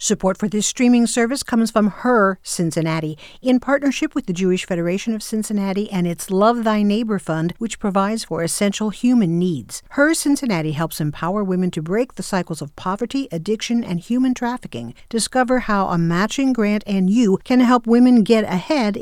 Support for this streaming service comes from Her Cincinnati, in partnership with the Jewish Federation of Cincinnati and its Love Thy Neighbor Fund, which provides for essential human needs. Her Cincinnati helps empower women to break the cycles of poverty, addiction, and human trafficking. Discover how a matching grant and you can help women get ahead